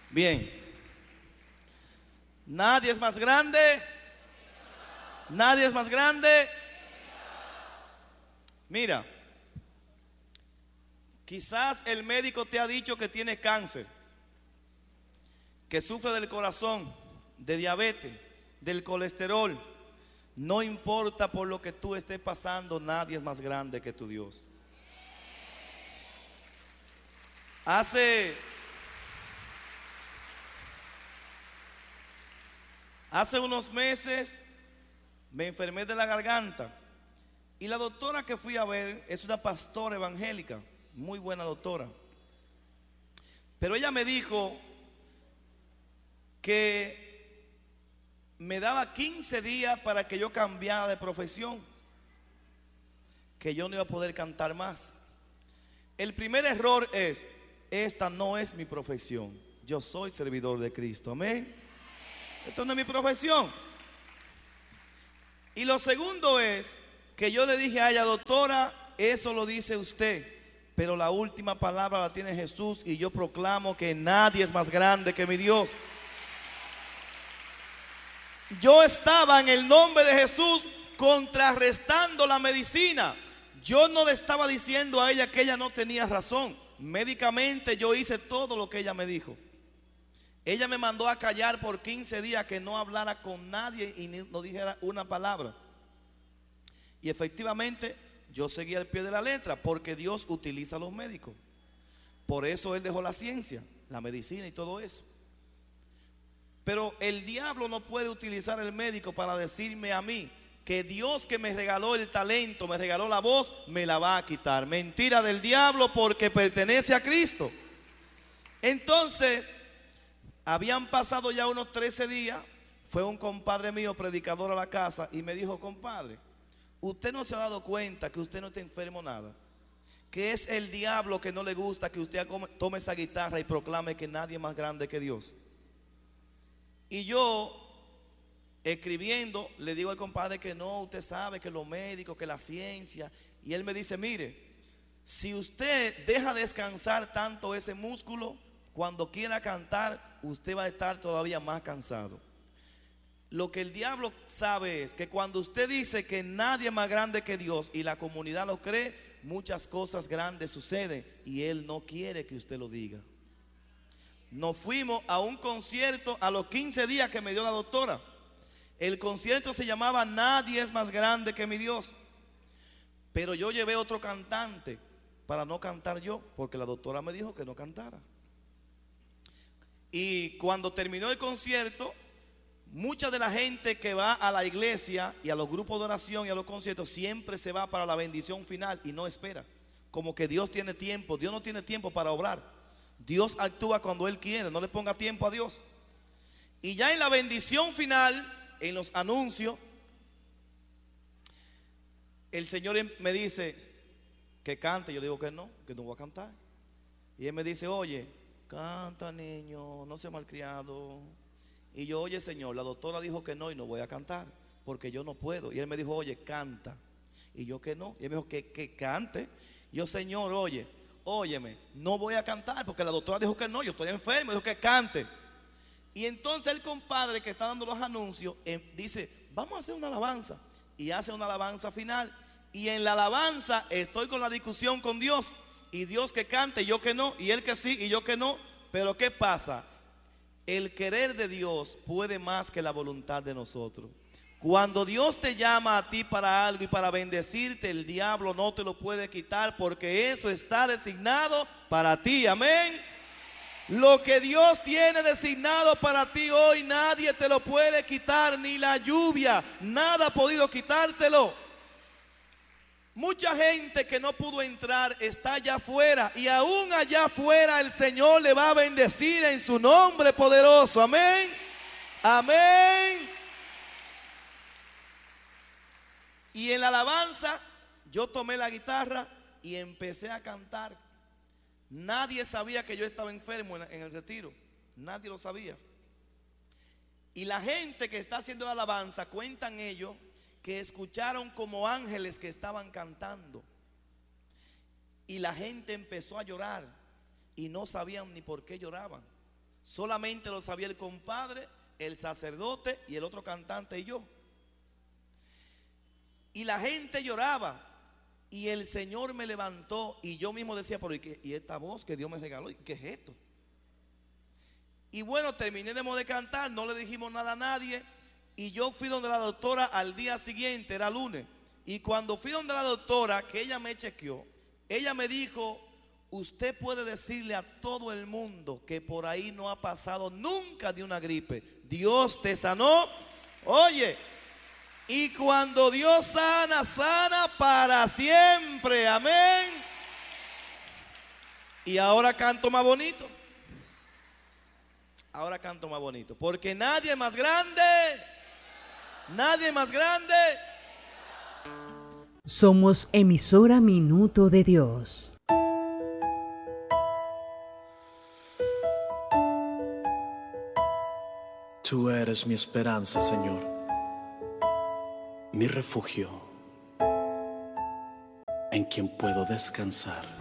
Bien, nadie es más grande, nadie es más grande. Mira, quizás el médico te ha dicho que tienes cáncer, que sufre del corazón, de diabetes, del colesterol. No importa por lo que tú estés pasando, nadie es más grande que tu Dios. Hace unos meses me enfermé de la garganta y la doctora que fui a ver es una pastora evangélica, muy buena doctora. Pero ella me dijo que me daba 15 días para que yo cambiara de profesión, que yo no iba a poder cantar más. El primer error es: esta no es mi profesión. Yo soy servidor de Cristo, amén. Esto no es mi profesión. Y lo segundo es que yo le dije a ella: doctora, eso lo dice usted, pero la última palabra la tiene Jesús, y yo proclamo que nadie es más grande que mi Dios. Yo estaba en el nombre de Jesús contrarrestando la medicina. Yo no le estaba diciendo a ella que ella no tenía razón. Médicamente yo hice todo lo que ella me dijo. Ella me mandó a callar por 15 días, que no hablara con nadie y no dijera una palabra. Y efectivamente yo seguí al pie de la letra, porque Dios utiliza a los médicos. Por eso Él dejó la ciencia, la medicina y todo eso. Pero el diablo no puede utilizar el médico para decirme a mí que Dios, que me regaló el talento, me regaló la voz, me la va a quitar. Mentira del diablo, porque pertenece a Cristo. Entonces, habían pasado ya unos 13 días. Fue un compadre mío, predicador, a la casa y me dijo: compadre, usted no se ha dado cuenta que usted no está enfermo nada, que es el diablo que no le gusta que usted tome esa guitarra y proclame que nadie es más grande que Dios. Y yo, escribiendo, le digo al compadre que no, usted sabe que los médicos, que la ciencia. Y él me dice: mire, si usted deja descansar tanto ese músculo, cuando quiera cantar, usted va a estar todavía más cansado. Lo que el diablo sabe es que cuando usted dice que nadie es más grande que Dios y la comunidad lo cree, muchas cosas grandes suceden, y él no quiere que usted lo diga. Nos fuimos a un concierto a los 15 días que me dio la doctora. El concierto se llamaba Nadie es más grande que mi Dios. Pero yo llevé otro cantante para no cantar yo, porque la doctora me dijo que no cantara. Y cuando terminó el concierto, mucha de la gente que va a la iglesia y a los grupos de oración y a los conciertos siempre se va para la bendición final y no espera. Como que Dios tiene tiempo. Dios no tiene tiempo para obrar. Dios actúa cuando Él quiere, no le ponga tiempo a Dios. Y ya en la bendición final, en los anuncios, el Señor me dice que cante. Yo le digo que no voy a cantar. Y Él me dice: oye, canta, niño, no seas malcriado. Y yo: oye, Señor, la doctora dijo que no y no voy a cantar, porque yo no puedo. Y Él me dijo: oye, canta. Y yo que no. Y Él me dijo que cante. Y yo: Señor, óyeme, no voy a cantar porque la doctora dijo que no, yo estoy enfermo, dijo que cante. Y entonces el compadre que está dando los anuncios dice: vamos a hacer una alabanza. Y hace una alabanza final. Y en la alabanza estoy con la discusión con Dios. Y Dios que cante, y yo que no. Y Él que sí, y yo que no. Pero ¿qué pasa? El querer de Dios puede más que la voluntad de nosotros. Cuando Dios te llama a ti para algo y para bendecirte, el diablo no te lo puede quitar, porque eso está designado para ti, amén. Lo que Dios tiene designado para ti hoy, nadie te lo puede quitar, ni la lluvia, nada ha podido quitártelo. Mucha gente que no pudo entrar está allá afuera, y aún allá afuera el Señor le va a bendecir en su nombre poderoso, amén, amén. Y en la alabanza yo tomé la guitarra y empecé a cantar. Nadie sabía que yo estaba enfermo en el retiro. Nadie lo sabía. Y la gente que está haciendo la alabanza, cuentan ellos que escucharon como ángeles que estaban cantando. Y la gente empezó a llorar y no sabían ni por qué lloraban. Solamente lo sabía el compadre, el sacerdote y el otro cantante y yo. Y la gente lloraba. Y el Señor me levantó y yo mismo decía, pero ¿y esta voz que Dios me regaló? ¿Qué es esto? Y bueno, terminemos de cantar, no le dijimos nada a nadie. Y yo fui donde la doctora al día siguiente, era lunes. Y cuando fui donde la doctora, que ella me chequeó, ella me dijo, usted puede decirle a todo el mundo que por ahí no ha pasado nunca de una gripe. Dios te sanó. Oye, y cuando Dios sana, sana para siempre. Amén. Y ahora canto más bonito. Ahora canto más bonito. Porque nadie más grande. Nadie más grande. Somos emisora Minuto de Dios. Tú eres mi esperanza, Señor, mi refugio, en quien puedo descansar.